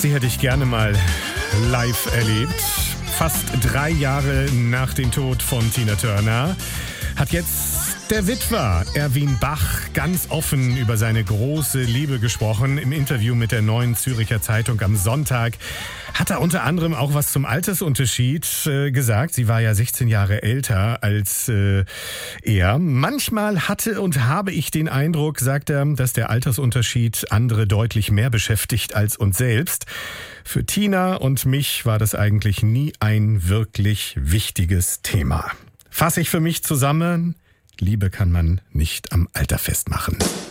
Sie hätte ich gerne mal live erlebt. Fast 3 Jahre nach dem Tod von Tina Turner hat jetzt der Witwer Erwin Bach ganz offen über seine große Liebe gesprochen. Im Interview mit der Neuen Zürcher Zeitung am Sonntag hat er unter anderem auch was zum Altersunterschied gesagt. Sie war ja 16 Jahre älter als er. Manchmal hatte und habe ich den Eindruck, sagt er, dass der Altersunterschied andere deutlich mehr beschäftigt als uns selbst. Für Tina und mich war das eigentlich nie ein wirklich wichtiges Thema. Fasse ich für mich zusammen: Liebe kann man nicht am Alter festmachen.